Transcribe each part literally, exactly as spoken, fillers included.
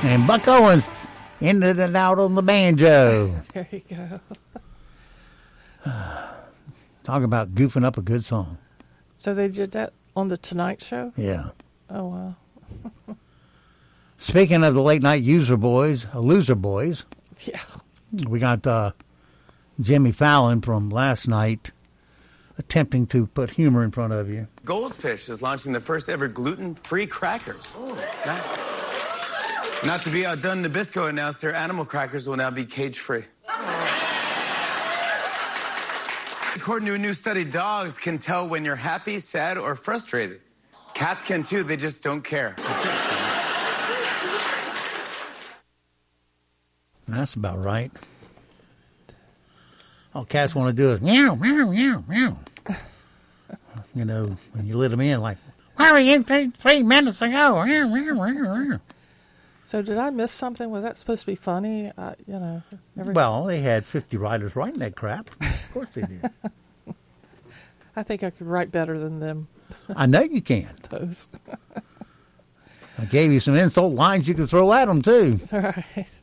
And Buck Owens ended it out on the banjo. There you go. Talk about goofing up a good song. So they did that on the Tonight Show? Yeah. Oh, wow. Speaking of the late night user boys, uh, loser boys, Yeah. we got uh, Jimmy Fallon from last night attempting to put humor in front of you. Goldfish is launching the first ever gluten-free crackers. Not, not to be outdone, Nabisco announced their animal crackers will now be cage-free. According to a new study, dogs can tell when you're happy, sad, or frustrated. Cats can too, they just don't care. That's about right. All cats want to do is meow, meow, meow, meow. You know, when you let them in, like, where were you three, three minutes ago? Meow, meow, meow, meow. So did I miss something? Was that supposed to be funny? Uh, you know. Every... Well, they had fifty writers writing that crap. Of course they did. I think I could write better than them. I know you can. Those. I gave you some insult lines you could throw at them, too. Right.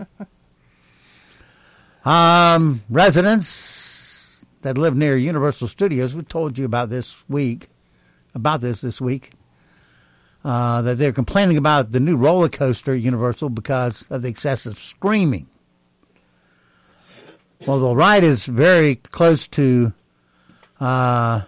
um, residents that live near Universal Studios, we told you about this week, about this this week, uh, that they're complaining about the new roller coaster at Universal because of the excessive screaming. Well, the ride is very close to uh,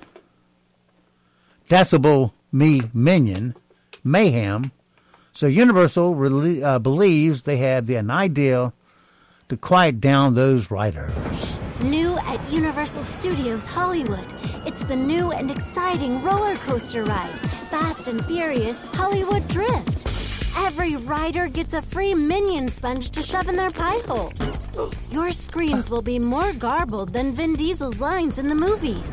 Decibel Me Minion, Mayhem. So Universal re- uh, believes they have the, an idea to quiet down those riders. New at Universal Studios Hollywood, it's the new and exciting roller coaster ride, Fast and Furious Hollywood Drift. Every rider gets a free Minion sponge to shove in their pie hole. Your screams will be more garbled than Vin Diesel's lines in the movies.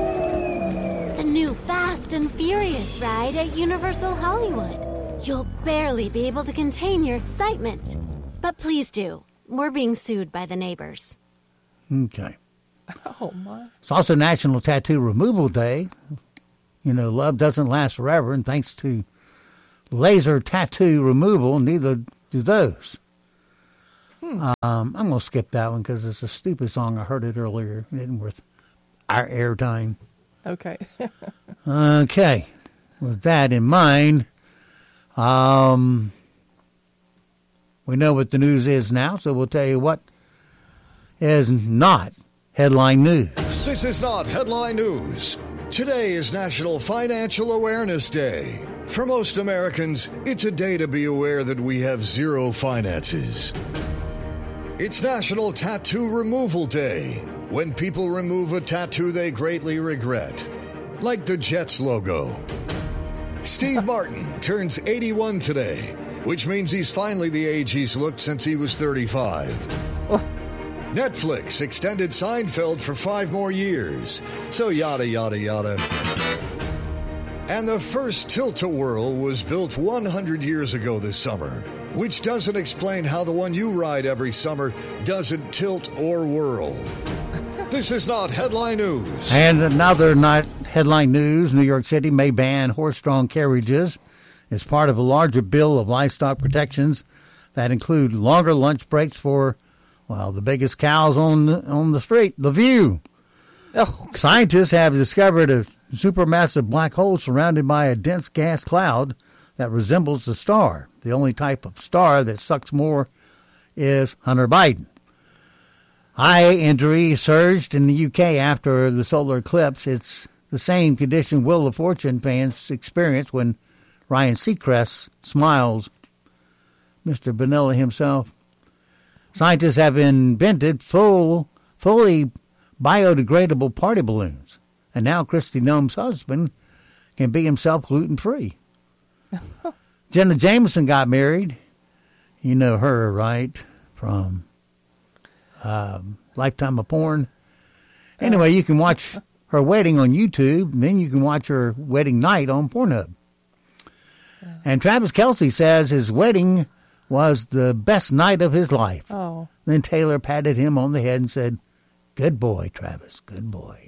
The new Fast and Furious ride at Universal Hollywood. You'll barely be able to contain your excitement. But please do. We're being sued by the neighbors. Okay. Oh, my. It's also National Tattoo Removal Day. You know, love doesn't last forever, and thanks to laser tattoo removal, neither do those. Hmm. Um, I'm going to skip that one because it's a stupid song. I heard it earlier. It isn't worth our airtime. Okay. Okay. With that in mind, um, we know what the news is now, so we'll tell you what is not headline news. This is not headline news. Today is National Financial Awareness Day. For most Americans, it's a day to be aware that we have zero finances. It's National Tattoo Removal Day, when people remove a tattoo they greatly regret, like the Jets logo. Steve Martin turns eighty-one today, which means he's finally the age he's looked since he was thirty-five. Oh. Netflix extended Seinfeld for five more years, so yada, yada, yada. And the first Tilt-A-Whirl was built one hundred years ago this summer, which doesn't explain how the one you ride every summer doesn't tilt or whirl. This is not headline news. And another not headline news, New York City may ban horse-drawn carriages as part of a larger bill of livestock protections that include longer lunch breaks for, well, the biggest cows on the, on the street, the View. Oh. Scientists have discovered a supermassive black hole surrounded by a dense gas cloud that resembles a star. The only type of star that sucks more is Hunter Biden. Eye injury surged in the U K after the solar eclipse. It's the same condition Wheel of Fortune fans experience when Ryan Seacrest smiles. Mister Bonilla himself. Scientists have invented full, fully biodegradable party balloons. And now Kristi Noem's husband can be himself gluten-free. Jenna Jameson got married. You know her, right? From um, Lifetime of Porn. Anyway, you can watch her wedding on YouTube, and then you can watch her wedding night on Pornhub. And Travis Kelce says his wedding was the best night of his life. Oh. Then Taylor patted him on the head and said, "Good boy, Travis, good boy."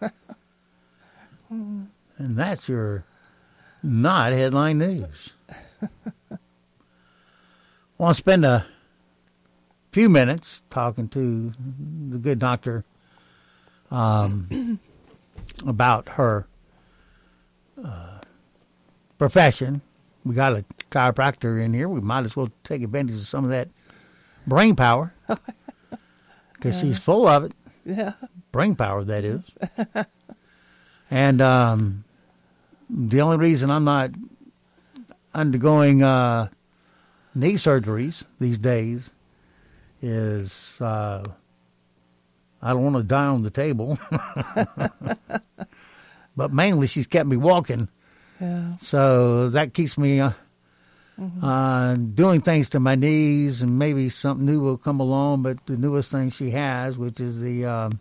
And that's your not headline news. want to spend a few minutes talking to the good doctor um, about her uh, profession. We got a chiropractor in here. We might as well take advantage of some of that brain power because yeah. she's full of it. Yeah. Brain power, that is. And um, the only reason I'm not undergoing uh, knee surgeries these days is uh, I don't want to die on the table. But mainly she's kept me walking. Yeah. So that keeps me uh, mm-hmm. uh, doing things to my knees, and maybe something new will come along. But the newest thing she has, which is the, um,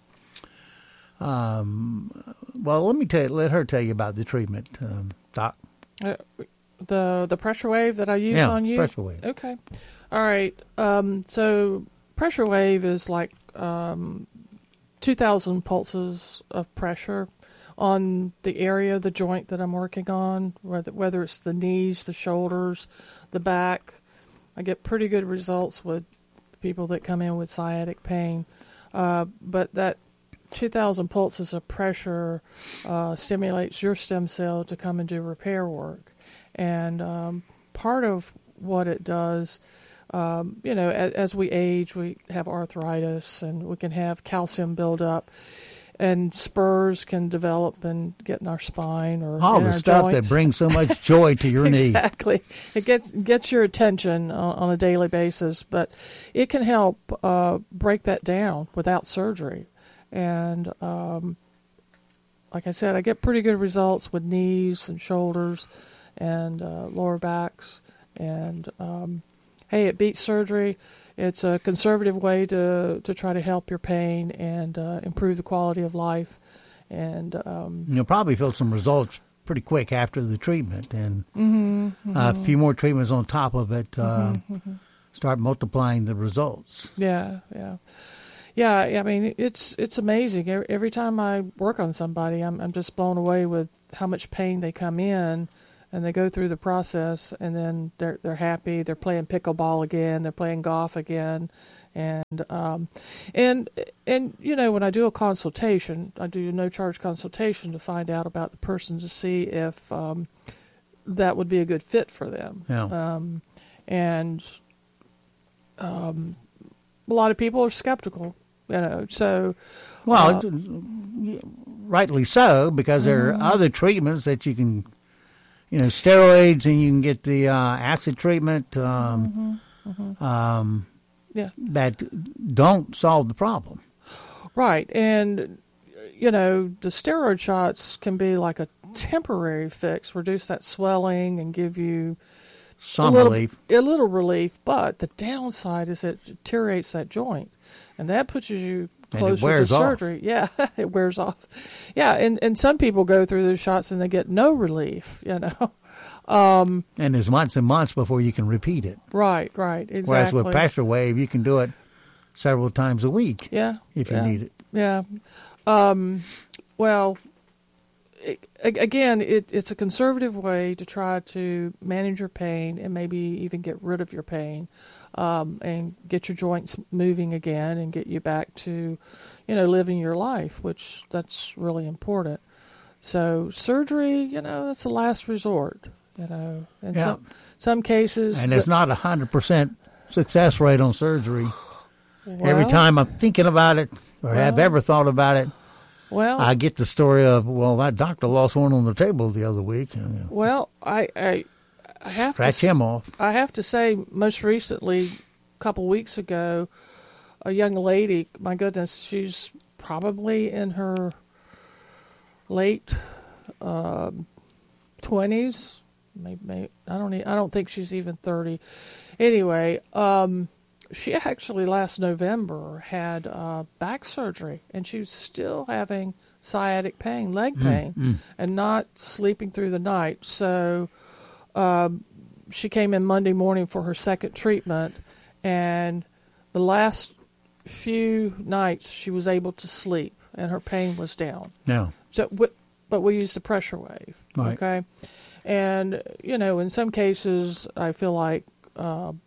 um, well, let me tell you, let her tell you about the treatment, um, Doc. Uh, the the pressure wave that I use yeah, on you? pressure wave. Okay. All right. Um, so pressure wave is like um, two thousand pulses of pressure on the area of the joint that I'm working on, whether, whether it's the knees, the shoulders, the back. I get pretty good results with people that come in with sciatic pain. Uh, but that two thousand pulses of pressure uh, stimulates your stem cell to come and do repair work. And um, part of what it does, um, you know, as, as we age, we have arthritis and we can have calcium buildup. And spurs can develop and get in our spine or all in the our stuff joints. that brings so much joy to your knee. Exactly, it gets gets your attention on, on a daily basis, but it can help uh, break that down without surgery. And um, like I said, I get pretty good results with knees and shoulders and uh, lower backs. And um, hey, it beats surgery. It's a conservative way to, to try to help your pain and uh, improve the quality of life. And um, you'll probably feel some results pretty quick after the treatment, and mm-hmm, mm-hmm. Uh, a few more treatments on top of it uh, mm-hmm, mm-hmm. start multiplying the results. Yeah, yeah, yeah. I mean, it's it's amazing. Every time I work on somebody, I'm I'm just blown away with how much pain they come in. And they go through the process, and then they're they're happy. They're playing pickleball again. They're playing golf again, and um, and and you know, when I do a consultation, I do a no charge consultation to find out about the person to see if um, that would be a good fit for them. Yeah. Um, and um, a lot of people are skeptical, you know. So, well, uh, rightly so, because there mm-hmm. are other treatments that you can. You know, steroids, and you can get the uh, acid treatment um, mm-hmm, mm-hmm. Um, yeah. that don't solve the problem. Right. And, you know, the steroid shots can be like a temporary fix, reduce that swelling and give you some a little, relief. A little relief. But the downside is it deteriorates that joint. And that pushes you closer to surgery. Off. Yeah, it wears off. Yeah, and, and some people go through those shots and they get no relief, you know. Um, and there's months and months before you can repeat it. Right, right, exactly. Whereas with pressure wave, you can do it several times a week. Yeah, if yeah, you need it. Yeah. Um, well, it, again, it, it's a conservative way to try to manage your pain and maybe even get rid of your pain. Um, and get your joints moving again and get you back to, you know, living your life, which that's really important. So surgery, you know, that's the last resort, you know. In yeah. some some cases. And there's not a hundred percent success rate on surgery. Well, Every time I'm thinking about it or well, have ever thought about it, well, I get the story of, well, that doctor lost one on the table the other week. Well, I... I I have Scratch to, him off. I have to say, most recently, a couple weeks ago, a young lady, my goodness, she's probably in her late uh, twenties. Maybe, maybe I don't. I don't think she's even thirty. Anyway, um, she actually last November had uh, back surgery, and she was still having sciatic pain, leg pain, mm, mm. and not sleeping through the night. So. Um, she came in Monday morning for her second treatment, and the last few nights she was able to sleep, and her pain was down. No. So, but we used the pressure wave. Right. Okay, and you know, in some cases, I feel like uh,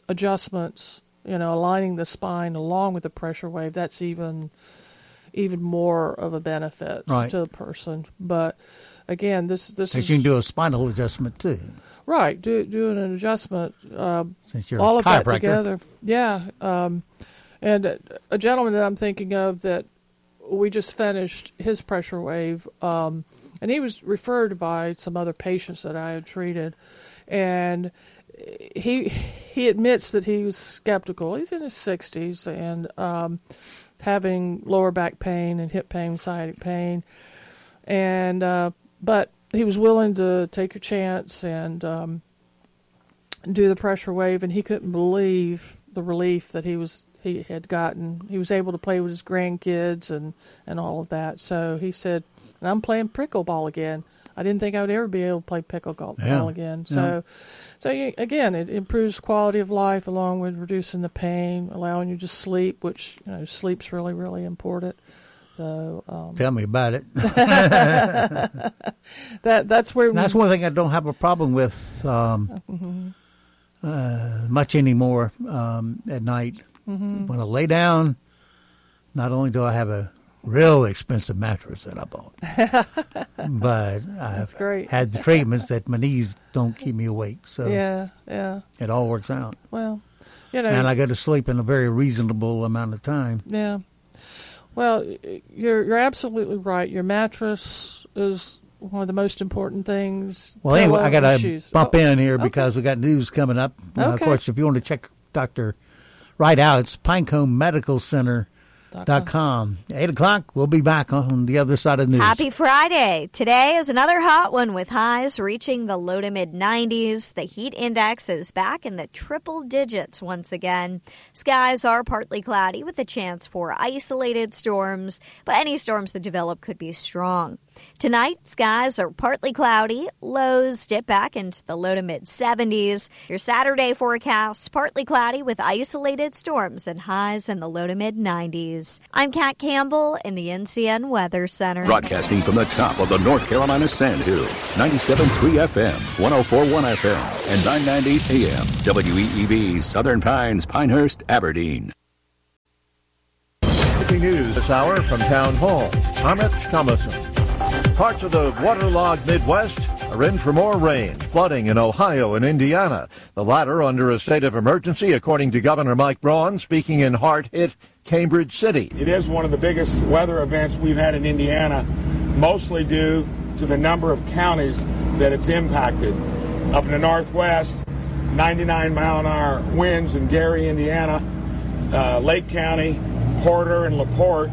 adjustments, you know, aligning the spine along with the pressure wave, that's even even more of a benefit right. to the person. But again, this this is, you can do a spinal adjustment too. Right, do, doing an adjustment. Uh, Since you're all a of that chiropractor. together. Yeah. Um, and a gentleman that I'm thinking of that we just finished his pressure wave, um, and he was referred by some other patients that I had treated, and he he admits that he was skeptical. He's in his sixties and um, having lower back pain and hip pain, sciatic pain, and uh, but he was willing to take a chance and um, do the pressure wave, and he couldn't believe the relief that he was he had gotten. He was able to play with his grandkids and, and all of that. So he said, and I'm playing pickleball again. I didn't think I would ever be able to play pickleball yeah. again. So, yeah. so you, again, it improves quality of life along with reducing the pain, allowing you to sleep, which, you know, sleep's really, really important. So, um, Tell me about it. that that's where that's one thing I don't have a problem with um, mm-hmm. uh, much anymore um, at night. Mm-hmm. When I lay down, not only do I have a real expensive mattress that I bought, but I've great. had the treatments that my knees don't keep me awake. So yeah, yeah, it all works out. Well, you know, and I go to sleep in a very reasonable amount of time. Yeah. Well, you're you're absolutely right. Your mattress is one of the most important things. Well, anyway, I got to bump oh, in here okay. because we got news coming up. Okay. Uh, of course, if you want to check Doctor Right out, it's Pinecombe Medical Center. Dot com. Eight o'clock. We'll be back on the other side of the news. Happy Friday. Today is another hot one with highs reaching the low to mid nineties. The heat index is back in the triple digits once again. Skies are partly cloudy with a chance for isolated storms, but any storms that develop could be strong. Tonight, skies are partly cloudy. Lows dip back into the low to mid seventies. Your Saturday forecast, partly cloudy with isolated storms and highs in the low to mid nineties. I'm Kat Campbell in the N C N Weather Center. Broadcasting from the top of the North Carolina Sandhills, ninety-seven point three F M, one oh four point one F M, and nine ninety A M, W E E B, Southern Pines, Pinehurst, Aberdeen. Breaking news this hour from Town Hall. Amit Thomason. Parts of the waterlogged Midwest are in for more rain, flooding in Ohio and Indiana, the latter under a state of emergency, according to Governor Mike Braun, speaking in hard-hit Cambridge City. It is one of the biggest weather events we've had in Indiana, mostly due to the number of counties that it's impacted. Up in the northwest, ninety-nine mile an hour winds in Gary, Indiana, uh, Lake County, Porter, and LaPorte.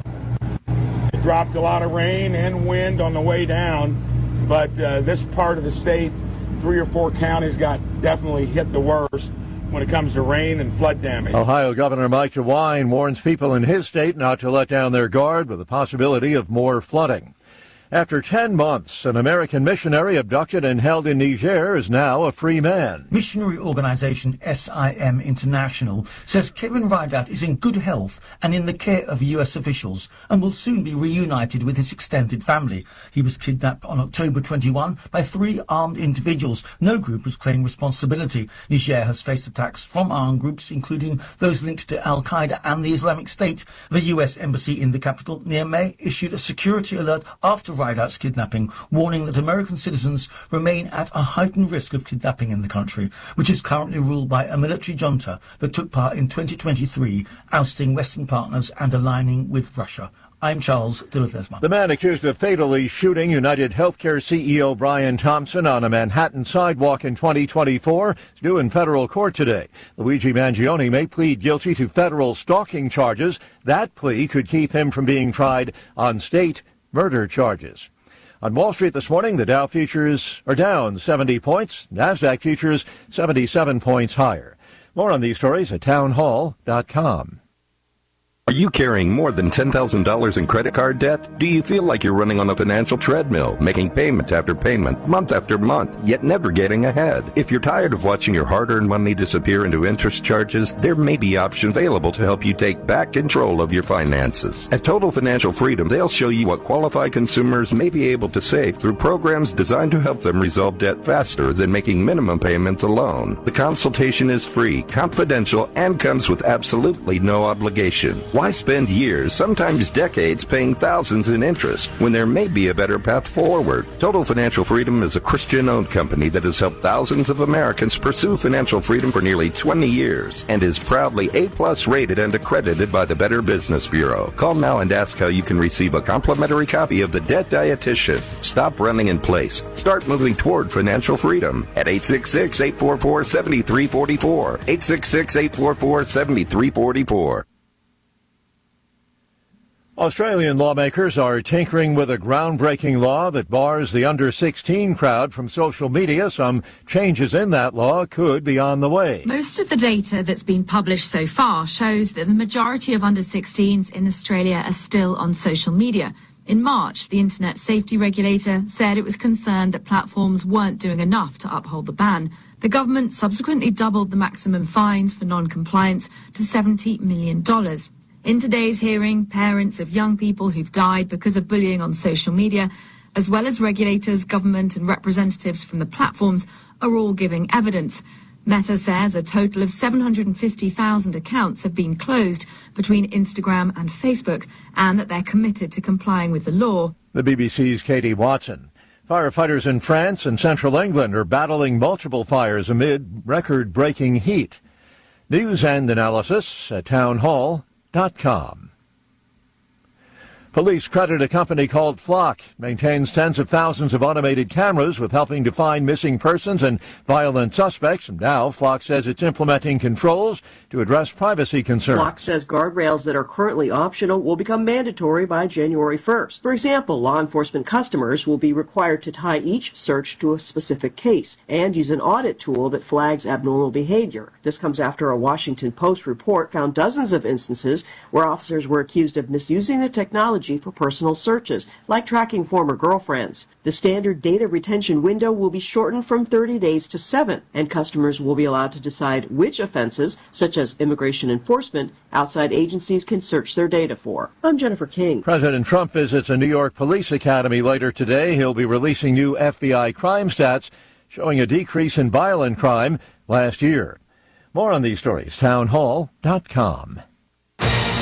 It dropped a lot of rain and wind on the way down, but uh, this part of the state, three or four counties got definitely hit the worst when it comes to rain and flood damage. Ohio Governor Mike DeWine warns people in his state not to let down their guard with the possibility of more flooding. After ten months, an American missionary abducted and held in Niger is now a free man. Missionary organization S I M International says Kevin Ridat is in good health and in the care of U S officials and will soon be reunited with his extended family. He was kidnapped on October twenty-first by three armed individuals. No group has claimed responsibility. Niger has faced attacks from armed groups, including those linked to Al-Qaeda and the Islamic State. The U S Embassy in the capital, Niamey, issued a security alert after Ridat's kidnapping, warning that American citizens remain at a heightened risk of kidnapping in the country, which is currently ruled by a military junta that took part in twenty twenty-three, ousting Western partners and aligning with Russia. I'm Charles Dillethesma. The man accused of fatally shooting United Healthcare C E O Brian Thompson on a Manhattan sidewalk in twenty twenty-four is due in federal court today. Luigi Mangione may plead guilty to federal stalking charges. That plea could keep him from being tried on state murder charges. On Wall Street this morning, the Dow futures are down seventy points. NASDAQ futures seventy-seven points higher. More on these stories at townhall dot com. Are you carrying more than ten thousand dollars in credit card debt? Do you feel like you're running on a financial treadmill, making payment after payment, month after month, yet never getting ahead? If you're tired of watching your hard-earned money disappear into interest charges, there may be options available to help you take back control of your finances. At Total Financial Freedom, they'll show you what qualified consumers may be able to save through programs designed to help them resolve debt faster than making minimum payments alone. The consultation is free, confidential, and comes with absolutely no obligation. Why spend years, sometimes decades, paying thousands in interest when there may be a better path forward? Total Financial Freedom is a Christian-owned company that has helped thousands of Americans pursue financial freedom for nearly twenty years and is proudly A-plus rated and accredited by the Better Business Bureau. Call now and ask how you can receive a complimentary copy of The Debt Dietitian. Stop running in place. Start moving toward financial freedom at eight six six, eight four four, seven three four four. eight six six, eight four four, seven three four four. Australian lawmakers are tinkering with a groundbreaking law that bars the under sixteen crowd from social media. Some changes in that law could be on the way. Most of the data that's been published so far shows that the majority of under sixteens in Australia are still on social media. In March, the Internet Safety Regulator said it was concerned that platforms weren't doing enough to uphold the ban. The government subsequently doubled the maximum fines for non-compliance to seventy million dollars. In today's hearing, parents of young people who've died because of bullying on social media, as well as regulators, government and representatives from the platforms, are all giving evidence. Meta says a total of seven hundred fifty thousand accounts have been closed between Instagram and Facebook, and that they're committed to complying with the law. The B B C's Katie Watson. Firefighters in France and central England are battling multiple fires amid record-breaking heat. News and analysis at townhall dot com. Police credit a company called Flock. Maintains tens of thousands of automated cameras with helping to find missing persons and violent suspects. Now, Flock says it's implementing controls to address privacy concerns. Flock says guardrails that are currently optional will become mandatory by January first. For example, law enforcement customers will be required to tie each search to a specific case and use an audit tool that flags abnormal behavior. This comes after a Washington Post report found dozens of instances where officers were accused of misusing the technology for personal searches, like tracking former girlfriends. The standard data retention window will be shortened from thirty days to seven, and customers will be allowed to decide which offenses, such as immigration enforcement, outside agencies can search their data for. I'm Jennifer King. President Trump visits a New York police academy later today. He'll be releasing new F B I crime stats showing a decrease in violent crime last year. More on these stories, townhall dot com.